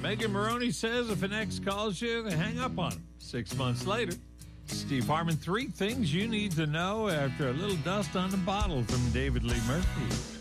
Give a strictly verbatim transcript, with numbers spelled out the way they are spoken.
Megan Maroney says if an ex calls you, hang up on him. Six months later, Steve Harmon, three things you need to know after a little dust on the bottle from David Lee Murphy.